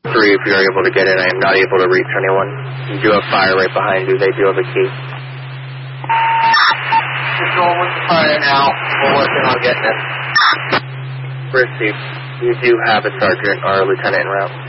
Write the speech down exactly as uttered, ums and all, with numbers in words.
three, if you're able to get in. I am not able to reach anyone. You do have fire right behind you. They do have a key. Just going with the fire now. We're working on getting it. Received. You do have a sergeant or a lieutenant en route.